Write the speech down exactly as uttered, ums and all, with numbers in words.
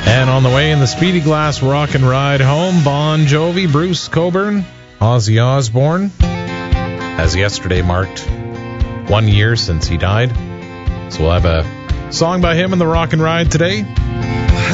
And on the way in the Speedy Glass Rock and Ride home, Bon Jovi, Bruce Cockburn, Ozzy Osbourne, as yesterday marked one year since he died. So we'll have a song by him in the Rock and Ride today.